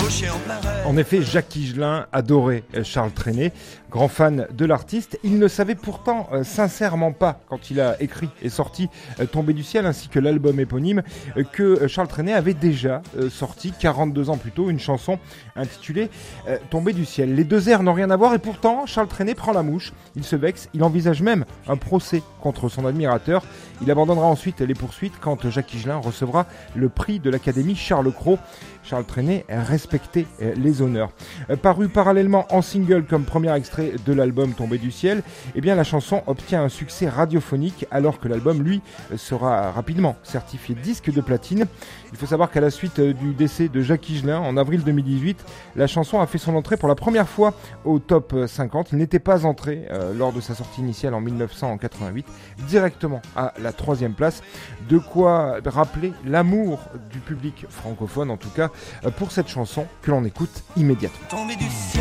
En effet, Jacques Higelin adorait Charles Trenet, grand fan de l'artiste. Il ne savait pourtant sincèrement pas, quand il a écrit et sorti Tombé du ciel ainsi que l'album éponyme, que Charles Trenet avait déjà sorti 42 ans plus tôt une chanson intitulée Tombé du ciel. Les deux airs n'ont rien à voir et pourtant Charles Trenet prend la mouche. Il se vexe, il envisage même un procès contre son admirateur. Il abandonnera ensuite les poursuites quand Jacques Higelin recevra le prix de l'Académie Charles Cros. Charles Trenet respectait les honneurs. Paru parallèlement en single comme premier extrait de l'album Tombé du ciel, eh bien la chanson obtient un succès radiophonique alors que l'album, lui, sera rapidement certifié disque de platine. Il faut savoir qu'à la suite du décès de Jacques Higelin en avril 2018, la chanson a fait son entrée pour la première fois au top 50. Il n'était pas entré lors de sa sortie initiale en 1988, directement à la 3e place. De quoi rappeler l'amour du public francophone, en tout cas pour cette chanson que l'on écoute immédiatement.